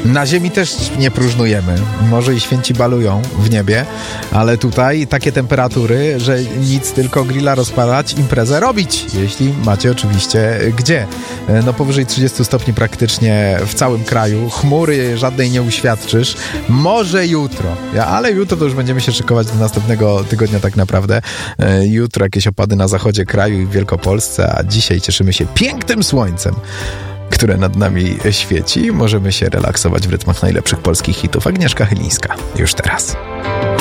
Na ziemi też nie próżnujemy. Może i święci balują w niebie, ale tutaj takie temperatury, że nic, tylko grilla rozpalać, imprezę robić, jeśli macie oczywiście gdzie. No powyżej 30 stopni praktycznie w całym kraju. Chmury żadnej nie uświadczysz. Może jutro, ale jutro to już będziemy się szykować do następnego tygodnia tak naprawdę. Jutro jakieś opady na zachodzie kraju i w Wielkopolsce, a dzisiaj cieszymy się pięknym słońcem, które nad nami świeci. Możemy się relaksować w rytmach najlepszych polskich hitów. Agnieszka Chylińska już teraz.